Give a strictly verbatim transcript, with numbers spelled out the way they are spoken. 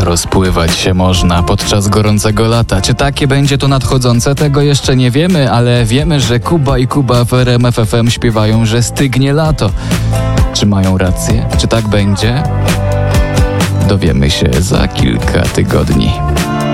rozpływać się można podczas gorącego lata. Czy takie będzie to nadchodzące? Tego jeszcze nie wiemy, ale wiemy, że Kuba i Kuba w R M F F M śpiewają, że stygnie lato. Czy mają rację? Czy tak będzie? Dowiemy się za kilka tygodni.